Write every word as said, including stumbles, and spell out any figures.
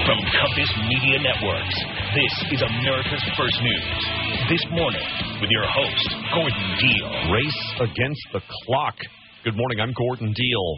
From Compass Media Networks, this is America's First News. This morning, with your host, Gordon Deal. Race against the clock. Good morning, I'm Gordon Deal.